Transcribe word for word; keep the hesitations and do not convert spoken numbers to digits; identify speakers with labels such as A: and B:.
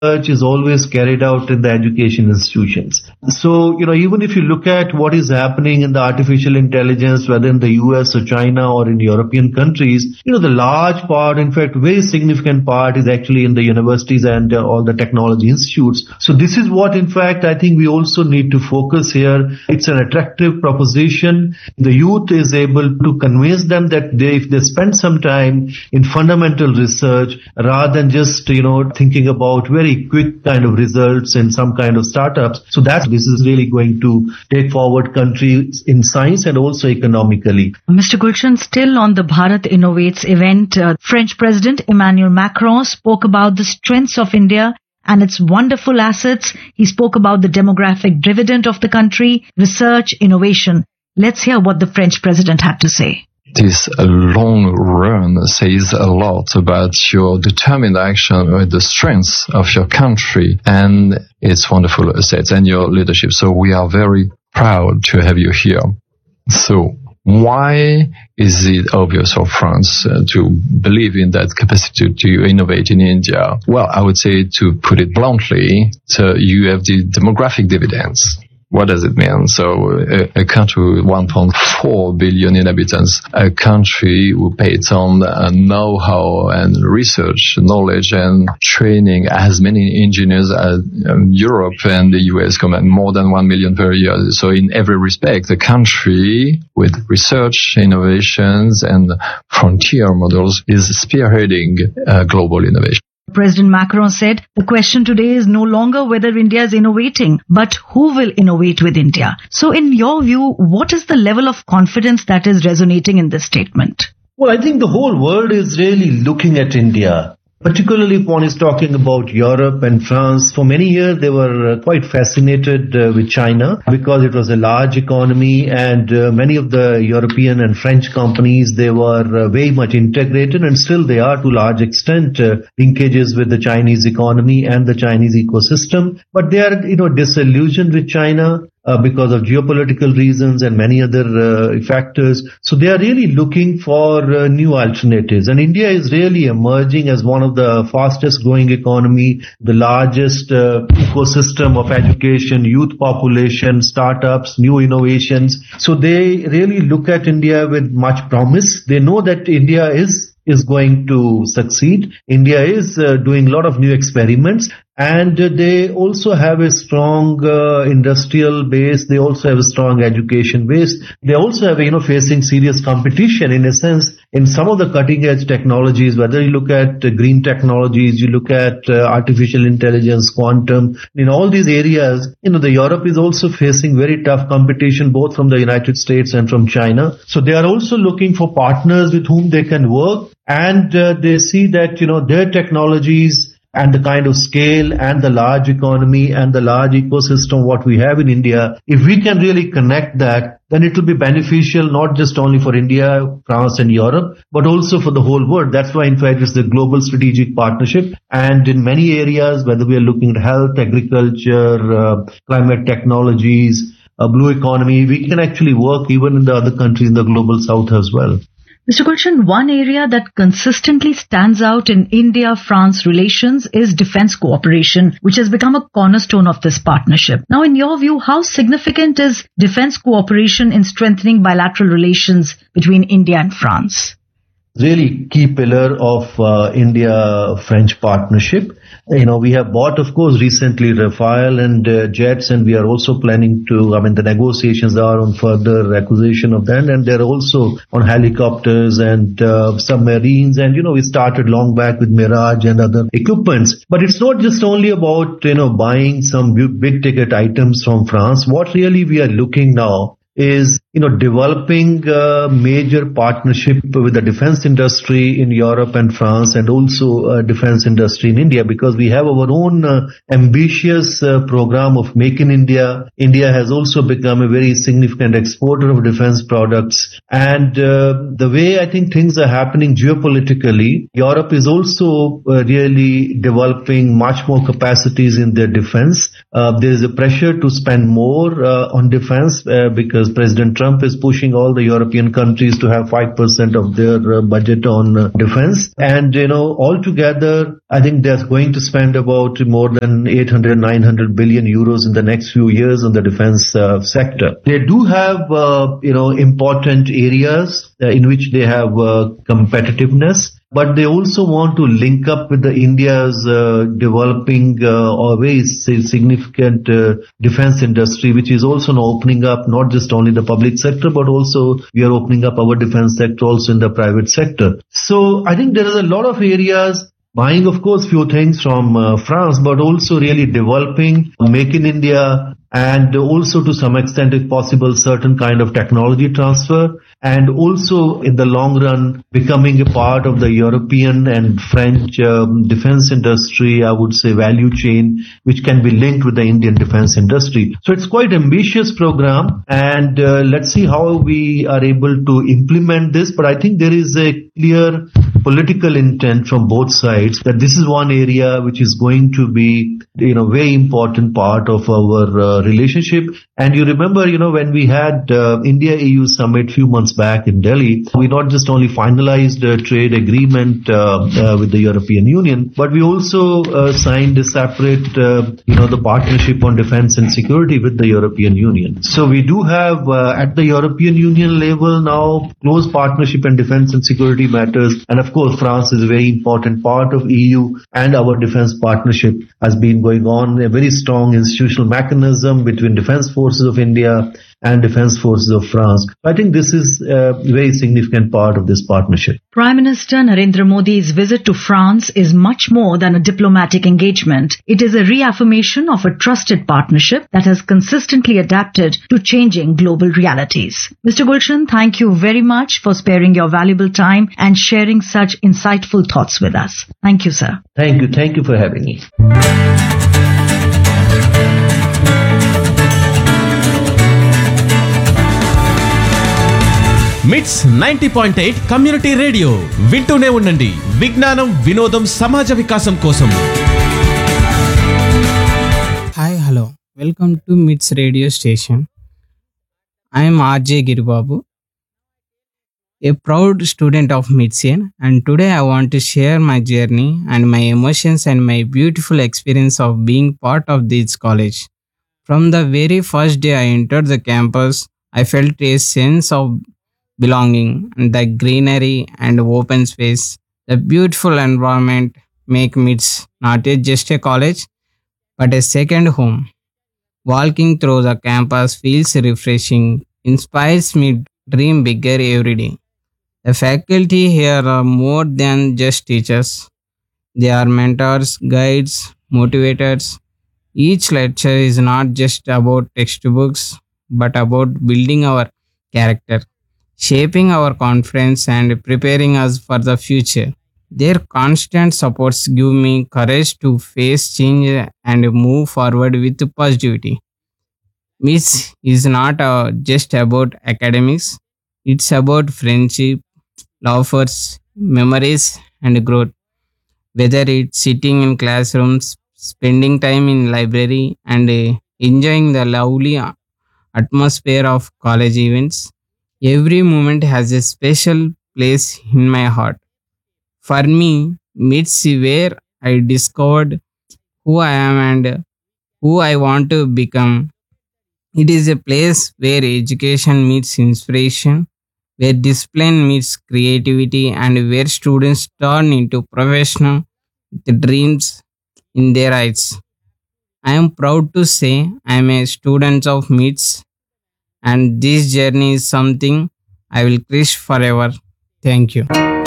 A: research is always carried out in the education institutions. So, you know, even if you look at what is happening in the artificial intelligence, whether in the U S or China or in European countries, you know, the large part, in fact, very significant part is actually in the universities and uh, all the technology institutes. So this is what, in fact, I think we also need to focus here. It's an attractive proposition. The youth is able to convince them that they, if they spend some time in fundamental research rather than just, you know, thinking about very quick kind of results in some kind of startups. So that this is really going to take forward countries in science and also economically.
B: Mister Gulshan, still on the Bharat Innovates event, uh, French President Emmanuel Macron spoke about the strengths of India and its wonderful assets. He spoke about the demographic dividend of the country, research, innovation. Let's hear what the French president had to say.
C: This long run says a lot about your determined action with the strengths of your country and its wonderful assets and your leadership. So we are very proud to have you here. So why is it obvious for France uh, to believe in that capacity to innovate in India? Well, I would say, to put it bluntly, so you have the demographic dividends. What does it mean? So a, a country with one point four billion inhabitants, a country who pays on uh, know-how and research, knowledge and training, as many engineers as um, Europe and the U S command, more than one million per year. So in every respect, a country with research, innovations and frontier models is spearheading uh, global innovation.
B: President Macron said, the question today is no longer whether India is innovating, but who will innovate with India. So in your view, what is the level of confidence that is resonating in this statement?
A: Well, I think the whole world is really looking at India. Particularly if one is talking about Europe and France. For many years, they were uh, quite fascinated uh, with China because it was a large economy, and uh, many of the European and French companies, they were uh, very much integrated, and still they are to a large extent uh, linkages with the Chinese economy and the Chinese ecosystem. But they are, you know, disillusioned with China. Uh, because of geopolitical reasons and many other uh, factors. So they are really looking for uh, new alternatives. And India is really emerging as one of the fastest growing economy, the largest uh, ecosystem of education, youth population, startups, new innovations. So they really look at India with much promise. They know that India is is going to succeed. India is uh, doing a lot of new experiments, and uh, they also have a strong uh, industrial base. They also have a strong education base. They also have, you know, facing serious competition in a sense in some of the cutting edge technologies, whether you look at uh, green technologies, you look at uh, artificial intelligence, quantum, in all these areas, you know, the Europe is also facing very tough competition both from the United States and from China. So they are also looking for partners with whom they can work. And uh, they see that, you know, their technologies and the kind of scale and the large economy and the large ecosystem what we have in India, if we can really connect that, then it will be beneficial not just only for India, France and Europe, but also for the whole world. That's why, in fact, it's the global strategic partnership. And in many areas, whether we are looking at health, agriculture, uh, climate technologies, uh, blue economy, we can actually work even in the other countries in the global south as well.
B: Mister Gulshan, one area that consistently stands out in India-France relations is defense cooperation, which has become a cornerstone of this partnership. Now, in your view, how significant is defense cooperation in strengthening bilateral relations between India and France?
A: Really key pillar of uh, India-French partnership. You know, we have bought, of course, recently Rafale and uh, jets, and we are also planning to, I mean, the negotiations are on further acquisition of that, and they're also on helicopters and uh, submarines, and, you know, we started long back with Mirage and other equipments. But it's not just only about, you know, buying some big ticket items from France. What really we are looking now is, you know, developing a major partnership with the defense industry in Europe and France, and also a defense industry in India, because we have our own uh, ambitious uh, program of Make in India. India has also become a very significant exporter of defense products. And uh, the way I think things are happening geopolitically, Europe is also uh, really developing much more capacities in their defense. Uh, there is a pressure to spend more uh, on defense uh, because President Trump is pushing all the European countries to have five percent of their uh, budget on uh, defense. And, you know, altogether, I think they're going to spend about more than eight hundred, nine hundred billion euros in the next few years on the defense uh, sector. They do have, uh, you know, important areas uh, in which they have uh, competitiveness. But they also want to link up with the India's uh, developing uh, or very significant uh, defense industry, which is also now opening up not just only the public sector, but also we are opening up our defense sector also in the private sector. So I think there is a lot of areas buying, of course, few things from uh, France, but also really developing, make in India, and also to some extent, if possible, certain kind of technology transfer, and also in the long run, becoming a part of the European and French um, defense industry, I would say value chain, which can be linked with the Indian defense industry. So it's quite ambitious program, and uh, let's see how we are able to implement this. But I think there is a clear political intent from both sides that this is one area which is going to be, you know, very important part of our uh, relationship. And you remember, you know, when we had uh, India-E U summit few months back in Delhi, we not just only finalized a trade agreement uh, uh, with the European Union, but we also uh, signed a separate, uh, you know, the partnership on defense and security with the European Union. So we do have uh, at the European Union level now close partnership in defense and security matters. And of course, France is a very important part of E U, and our defense partnership has been going on, a very strong institutional mechanism between Defense Forces of India and Defense Forces of France. I think this is a very significant part of this partnership.
B: Prime Minister Narendra Modi's visit to France is much more than a diplomatic engagement. It is a reaffirmation of a trusted partnership that has consistently adapted to changing global realities. Mister Gulshan, thank you very much for sparing your valuable time and sharing such insightful thoughts with us. Thank you, sir.
A: Thank you. Thank you for having me.
D: మిట్స్ ninety point eight community radio వింటూనే ఉండండి. విజ్ఞానం, వినోదం, సమాజ వికాసం కోసం.
E: Hi, hello, welcome to మిట్స్ radio station. I'm RJ Giribabu, a proud student of Midsian, and today I want to share my journey and my emotions and my beautiful experience of being part of this college. From the very first day I entered the campus, I felt a sense of belonging, and the greenery and open space, the beautiful environment make Mids not a- just a college, but a second home. Walking through the campus feels refreshing, inspires me to dream bigger every day. The faculty here are more than just teachers. They are mentors, guides, motivators. Each lecture is not just about textbooks, but about building our character, shaping our confidence, and preparing us for the future. Their constant supports give me courage to face change and move forward with positivity. Miss is not uh, just about academics, it's about friendship, laughers, memories, and growth. Whether it's sitting in classrooms, spending time in library, and uh, enjoying the lovely uh, atmosphere of college events, every moment has a special place in my heart. For me, Mids is where I discovered who I am and who I want to become. It is a place where education meets inspiration, where discipline meets creativity, and where students turn into professionals with dreams in their eyes. I am proud to say I am a student of Mids, and this journey is something I will cherish forever. Thank you.